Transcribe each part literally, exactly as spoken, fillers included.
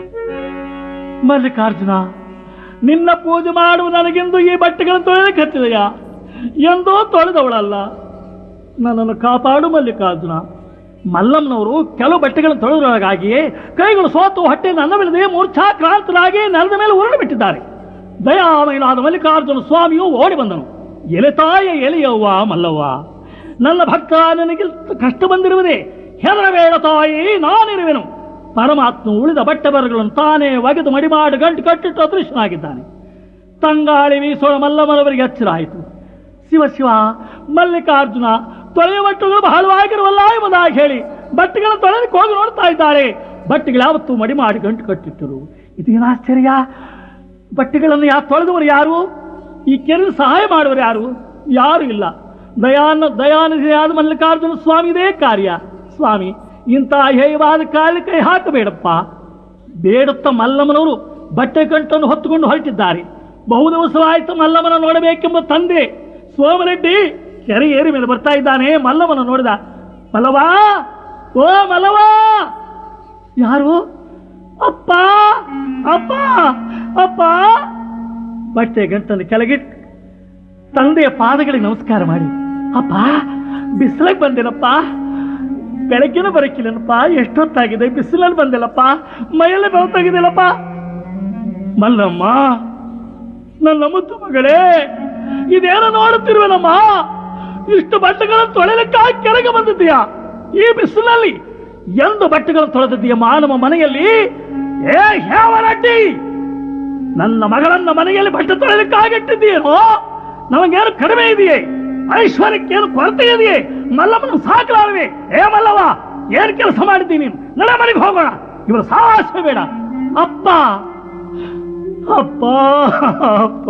ಮಲ್ಲಿಕಾರ್ಜುನ, ನಿನ್ನ ಪೂಜೆ ಮಾಡುವ ನನಗೆಂದು ಈ ಬಟ್ಟೆಗಳನ್ನು ತೊಳೆಯಲಿಕ್ಕೆ ಹತ್ತಿದೆಯ? ಎಂದೋ ತೊಳೆದವಳಲ್ಲ. ನನ್ನನ್ನು ಕಾಪಾಡು ಮಲ್ಲಿಕಾರ್ಜುನ. ಮಲ್ಲಮ್ಮನವರು ಕೆಲವು ಬಟ್ಟೆಗಳನ್ನು ತೊಳೆದೊಳಗಾಗಿಯೇ ಕೈಗಳು ಸೋತು ಹೊಟ್ಟೆ ನನ್ನ ಬೆಳೆದೇ ಮೂರ್ಛಾಕ್ರಾಂತರಾಗಿ ನೆಲದ ಮೇಲೆ ಉರುಳು ಬಿಟ್ಟಿದ್ದಾರೆ. ದಯಾಮಯನಾದ ಮಲ್ಲಿಕಾರ್ಜುನ ಸ್ವಾಮಿಯು ಓಡಿ ಬಂದನು. ಎಲೆ ತಾಯ ಎಲೆಯವ್ವ ಮಲ್ಲವ್ವ, ನನ್ನ ಭಕ್ತ ನನಗೆ ಕಷ್ಟ ಬಂದಿರುವುದೇ, ಹೆದರಬೇಡ ತಾಯಿ, ನಾನಿರುವೆನು. ಪರಮಾತ್ಮ ಉಳಿದ ಬಟ್ಟೆ ಬರಗಳನ್ನು ತಾನೇ ಒಗೆದು ಮಡಿಮಾಡು ಗಂಟು ಕಟ್ಟಿಟ್ಟು ಅದೃಶ್ಯನಾಗಿದ್ದಾನೆ. ತಂಗಾಳಿ ವೀಸೋಳ ಮಲ್ಲಮ್ಮನವರಿಗೆ ಎಚ್ಚರ ಆಯಿತು. ಶಿವ ಶಿವ, ಮಲ್ಲಿಕಾರ್ಜುನ ತೊಳೆಯುವ ಬಟ್ಟೆಗಳು ಬಹಳವಾಗಿರುವಲ್ಲ ಎಂಬುದಾಗಿ ಹೇಳಿ ಬಟ್ಟೆಗಳನ್ನು ತೊಳೆದಕ್ಕೆ ಹೋಗಿ ನೋಡ್ತಾ ಇದ್ದಾರೆ. ಬಟ್ಟೆಗಳು ಯಾವತ್ತೂ ಮಡಿ ಮಾಡಿ ಗಂಟು ಕಟ್ಟಿಟ್ಟರು. ಇದೇನು ಆಶ್ಚರ್ಯ! ಬಟ್ಟೆಗಳನ್ನು ಯಾ ತೊಳೆದವರು ಯಾರು? ಈ ಕೆರೆ ಸಹಾಯ ಮಾಡುವರು ಯಾರು? ಯಾರು ಇಲ್ಲ. ದಯಾನ ದಯಾನಿಧಿಯಾದ ಮಲ್ಲಿಕಾರ್ಜುನ ಸ್ವಾಮಿದೇ ಕಾರ್ಯ. ಸ್ವಾಮಿ, ಇಂಥ ಹೇಯವಾದ ಕಾಲ ಕೈ ಹಾಕಬೇಡಪ್ಪ. ಬೇಡುತ್ತ ಮಲ್ಲಮ್ಮನವರು ಬಟ್ಟೆ ಗಂಟನ್ನು ಹೊತ್ತುಕೊಂಡು ಹೊರಟಿದ್ದಾರೆ. ಬಹುದಿವಸವಾಯಿತು ಮಲ್ಲಮ್ಮನ ನೋಡಬೇಕೆಂಬ ತಂದೆ ಸೋಮರೆಡ್ಡಿ ಕೆರೆ ಏರಿ ಮೇಲೆ ಬರ್ತಾ ಇದ್ದಾನೆ. ಮಲ್ಲಮ್ಮನ ನೋಡಿದ. ಮಲ್ಲವಾ, ಓ ಮಲ್ಲವಾ! ಯಾರು? ಅಪ್ಪ, ಅಪ್ಪ, ಅಪ್ಪ! ಬಟ್ಟೆ ಗಂಟನ್ನು ಕೆಳಗಿಟ್ಟು ತಂದೆಯ ಪಾದಗಳಿಗೆ ನಮಸ್ಕಾರ ಮಾಡಿ, ಅಪ್ಪ ಬಿಸಿಲಾಗಿ ಬಂದೇನಪ್ಪ, ಬೆಳಗ್ಗಿನ ಬರಕಿಲ್ಲನಪ್ಪ, ಎಷ್ಟೊತ್ತಾಗಿದೆ, ಬಿಸಿಲಲ್ಲಿ ಬಂದಿಲ್ಲಪ್ಪ, ಮೈಯಲ್ಲಿ ಬೆವತಾಗಿದೆಯಲ್ಲಪ್ಪ. ಮಲ್ಲಮ್ಮ, ನನ್ನ ಮುದ್ದು ಮಗಳೇ, ಇದೇನೋ ನೋಡುತ್ತಿರುವೆನಮ್ಮ. ಇಷ್ಟು ಬಟ್ಟೆಗಳನ್ನು ತೊಳೆಯಲಿಕ್ಕಾಗಿ ಕೆಳಗೆ ಬಂದಿದ್ದೀಯಾ ಈ ಬಿಸಿಲಲ್ಲಿ? ಎಂದು ಬಟ್ಟೆಗಳನ್ನು ತೊಳೆದಿದ್ದೀಯಮ್ಮ ನಮ್ಮ ಮನೆಯಲ್ಲಿ? ಏ ಹೇವರಡ್ಡಿ, ನನ್ನ ಮಗಳನ್ನ ಮನೆಯಲ್ಲಿ ಬಟ್ಟೆ ತೊಳೆಯಲಿಕ್ಕಾಗಿಟ್ಟಿದ್ದೀಯೇನೋ? ನಮಗೇನು ಕಡಿಮೆ ಇದೆಯೇ? ಐಶ್ವರ್ಯಕ್ಕೇನು ಕೊರತೆ ಇದೆಯೇ? ಮಲ್ಲಮ್ಮನ ಸಾಕಲಾರವೆ? ಏ ಮಲ್ಲವ, ಏನ್ ಕೆಲಸ ಮಾಡಿದ್ದೀನಿ? ನಡ ಮನೆಗೆ ಹೋಗೋಣ. ಇವರು ಸಾಹಸ ಬೇಡ. ಅಪ್ಪ, ಅಪ್ಪ, ಅಪ್ಪ,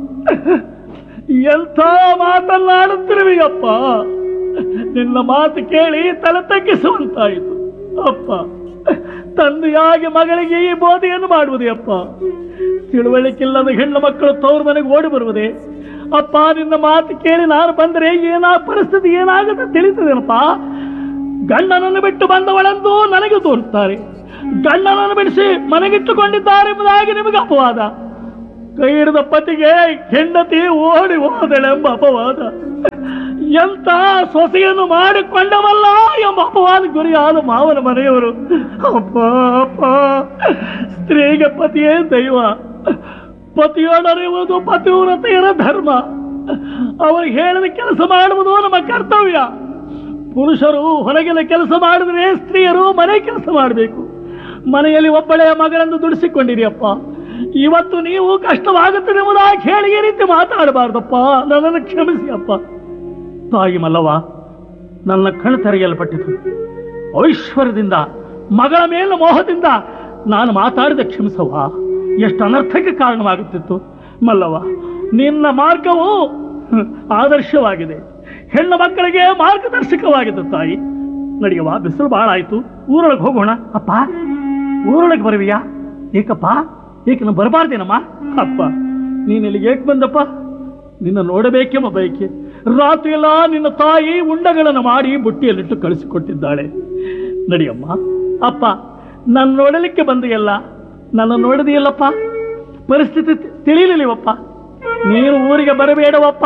ಎಂಥ ಮಾತನ್ನಾಡುತ್ತಿರುವಿಯಪ್ಪ. ನಿನ್ನ ಮಾತು ಕೇಳಿ ತಲೆ ತಗ್ಗಿಸುವಂತಾಯಿತು. ಅಪ್ಪ, ತಂದೆಯಾಗಿ ಮಗಳಿಗೆ ಈ ಬೋಧೆಯನ್ನು ಮಾಡುವುದೇ ಅಪ್ಪ? ತಿಳುವಳಿಕಿಲ್ಲದ ಹೆಣ್ಣು ಮಕ್ಕಳು ತವರು ಮನೆಗೆ ಓಡಿ ಬರುವುದೇ? ಅಪ್ಪ, ನಿನ್ನ ಮಾತು ಕೇಳಿ ನಾನು ಬಂದರೆ ಏನಾ ಪರಿಸ್ಥಿತಿ ಏನಾಗುತ್ತೆ ತಿಳಿತದೇನಪ್ಪ. ಗಂಡನನ್ನು ಬಿಟ್ಟು ಬಂದವಳೆಂದು ನನಗೆ ತೋರುತ್ತಾರೆ. ಗಂಡನನ್ನು ಬಿಡಿಸಿ ಮನೆಗಿಟ್ಟುಕೊಂಡಿದ್ದಾರೆ ಎಂಬುದಾಗಿ ನಿಮಗೆ ಅಪವಾದ. ಕೈ ಹಿಡಿದ ಪತಿಗೆ ಹೆಂಡತಿ ಓಡಿ ಹೋದಳೆಂಬ ಅಪವಾದ. ಎಂತ ಸೊಸೆಯನ್ನು ಮಾಡಿಕೊಂಡವಲ್ಲ ಎಂಬ ಅಪವಾದ ಗುರಿಯಾದ ಮಾವನ ಮನೆಯವರು. ಅಪ್ಪ, ಅಪ್ಪ, ಸ್ತ್ರೀಗೆ ಪತಿಯೇ ದೈವ. ಪತಿಯೊಡರಿರುವುದು ಪತಿವ್ರತೆಯರ ಧರ್ಮ. ಅವರಿಗೆ ಹೇಳಿದ ಕೆಲಸ ಮಾಡುವುದು ನಮ್ಮ ಕರ್ತವ್ಯ. ಪುರುಷರು ಹೊರಗಿನ ಕೆಲಸ ಮಾಡಿದ್ರೆ ಸ್ತ್ರೀಯರು ಮನೆ ಕೆಲಸ ಮಾಡಬೇಕು. ಮನೆಯಲ್ಲಿ ಒಬ್ಬಳೆಯ ಮಗನೆಂದು ದುಡಿಸಿಕೊಂಡಿರಿಯಪ್ಪ. ಇವತ್ತು ನೀವು ಕಷ್ಟವಾಗುತ್ತದೆ ಎಂಬುದಾಗಿ ಹೇಳಿ ಈ ರೀತಿ ಮಾತಾಡಬಾರ್ದಪ್ಪ. ನನ್ನನ್ನು ಕ್ಷಮಿಸಿ ಅಪ್ಪ. ತಾಯಿ ಮಲ್ಲವ, ನನ್ನ ಕಣ್ಣು ತೆರೆಯಲ್ಪಟ್ಟಿತು. ಐಶ್ವರ್ಯದಿಂದ, ಮಗಳ ಮೇಲಿನ ಮೋಹದಿಂದ ನಾನು ಮಾತಾಡಿದ ಕ್ಷಮಿಸವ್ವ. ಎಷ್ಟು ಅನರ್ಥಕ್ಕೆ ಕಾರಣವಾಗುತ್ತಿತ್ತು. ಮಲ್ಲವ, ನಿನ್ನ ಮಾರ್ಗವು ಆದರ್ಶವಾಗಿದೆ. ಹೆಣ್ಣು ಮಕ್ಕಳಿಗೆ ಮಾರ್ಗದರ್ಶಕವಾಗಿದೆ. ತಾಯಿ ನಡೆಯವ, ಬಿಸಿಲು ಬಹಳ ಆಯ್ತು, ಊರೊಳಗೆ ಹೋಗೋಣ. ಅಪ್ಪ, ಊರೊಳಗೆ ಬರುವಿಯಾ? ಏಕಪ್ಪ, ಏಕೆ ನಾನು ಬರಬಾರ್ದೇನಮ್ಮ? ಅಪ್ಪ, ನೀನು ಇಲ್ಲಿಗೆ ಏಕೆ ಬಂದಪ್ಪ? ನಿನ್ನ ನೋಡಬೇಕೆಂಬ ಬಯಕೆ. ರಾತ್ರಿ ಎಲ್ಲ ನಿನ್ನ ತಾಯಿ ಉಂಡಗಳನ್ನು ಮಾಡಿ ಬುಟ್ಟಿಯಲ್ಲಿಟ್ಟು ಕಳಿಸಿಕೊಟ್ಟಿದ್ದಾಳೆ. ನಡಿಯಮ್ಮ. ಅಪ್ಪ, ನನ್ನ ನೋಡಲಿಕ್ಕೆ ಬಂದೆಯಲ್ಲ, ನನ್ನ ನೋಡಿದೆಯಲ್ಲಪ್ಪ, ಪರಿಸ್ಥಿತಿ ತಿಳಿಯಲಿಲ್ಲವಪ್ಪ. ನೀನು ಊರಿಗೆ ಬರಬೇಡವಪ್ಪ.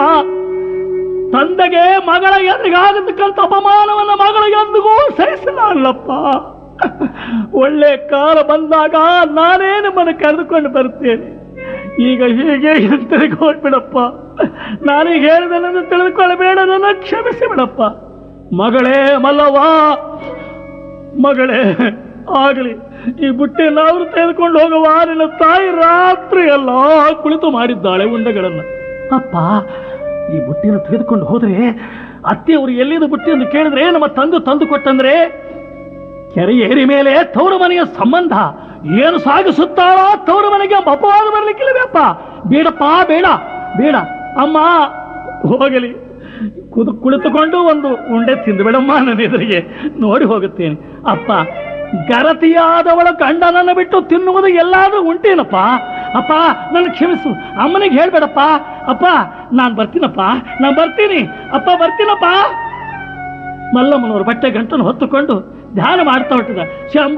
ತಂದೆಗೆ ಮಗಳ ಎದುರಿಗಾಗತಕ್ಕಂಥ ಅಪಮಾನವನ್ನ ಮಗಳ ಎಂದಿಗೂ ಸಹಿಸಲಾರಲ್ಲಪ್ಪ. ಒಳ್ಳೆ ಕಾಲ ಬಂದಾಗ ನಾನೇ ನಿಮ್ಮನ್ನು ಕರೆದುಕೊಂಡು ಬರ್ತೇನೆ. ಈಗ ಹೀಗೆ ಹಿಂತಿರುಗಿ ಹೋಗ್ಬಿಡಪ್ಪ. ನಾನೀಗ ಹೇಳಿದನನ್ನು ತಿಳಿದುಕೊಳ್ಳಬೇಡ, ನನ್ನ ಕ್ಷಮಿಸಿ ಬಿಡಪ್ಪ. ಮಗಳೇ ಮಲ್ಲವ್ವ, ಮಗಳೇ, ಆಗಲಿ ಈ ಬುಟ್ಟಿಯನ್ನು ಅವರು ತೆಗೆದುಕೊಂಡು ಹೋಗುವ. ನಿನ್ನ ತಾಯಿ ರಾತ್ರಿ ಎಲ್ಲ ಕುಳಿತು ಮಾಡಿದ್ದಾಳೆ ಉಂಡೆಗಳನ್ನ. ಅಪ್ಪ, ಈ ಬುಟ್ಟಿಯನ್ನು ತೆಗೆದುಕೊಂಡು ಹೋದ್ರೆ ಅತ್ತೆಯವರು ಎಲ್ಲಿದ ಬುಟ್ಟಿ ಎಂದು ಕೇಳಿದ್ರೆ ನಮ್ಮ ತಂದು ತಂದು ಕೊಟ್ಟಂದ್ರೆ ಕೆರೆ ಏರಿ ಮೇಲೆ ತವರು ಮನೆಯ ಸಂಬಂಧ ಏನು ಸಾಗಿಸುತ್ತಾಳೋ ತವರು ಮನೆಗೆ ಅಪವಾದ ಬರಲಿಕ್ಕಿಲ್ಲವೇ? ಬೇಡಪ್ಪ, ಬೇಡ, ಬೇಡ ಅಮ್ಮ, ಹೋಗಲಿ. ಕುದು ಕುಳಿತುಕೊಂಡು ಒಂದು ಉಂಡೆ ತಿಂದು ಬಿಡಮ್ಮ, ನನ್ನ ಎದುರಿಗೆ ನೋಡಿ ಹೋಗುತ್ತೇನೆ. ಅಪ್ಪ, ಗರತಿಯಾದವಳ ಗಂಡನನ್ನು ಬಿಟ್ಟು ತಿನ್ನುವುದು ಎಲ್ಲಾದ್ರೂ ಉಂಟೇನಪ್ಪ? ಅಪ್ಪ, ನನ್ನ ಕ್ಷಮಿಸು. ಅಮ್ಮನಿಗೆ ಹೇಳ್ಬೇಡಪ್ಪ. ಅಪ್ಪ, ನಾನು ಬರ್ತೀನಪ್ಪ, ನಾನು ಬರ್ತೀನಿ. ಅಪ್ಪ, ಬರ್ತೀನಪ್ಪ. ಮಲ್ಲಮ್ಮನವರು ಬಟ್ಟೆ ಗಂಟನ್ನು ಹೊತ್ತುಕೊಂಡು ಧ್ಯಾನ ಮಾಡ್ತಾ ಹೊಟ್ಟಿದ. ಶಂಭು